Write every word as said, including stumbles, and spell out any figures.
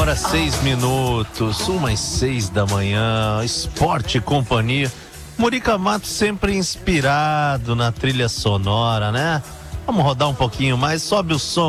hora, seis minutos, umas seis da manhã, Esporte e Companhia. Murica Matos sempre inspirado na trilha sonora, né? Vamos rodar um pouquinho mais, sobe o som.